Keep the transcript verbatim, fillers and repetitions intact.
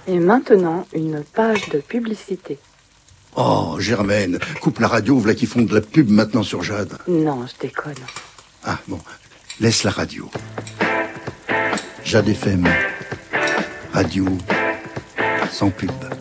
Et maintenant, une page de publicité. Oh, Germaine, coupe la radio, voilà qui font de la pub maintenant sur Jade. Non, je déconne. Ah, bon, laisse la radio. Jade F M, radio sans pub.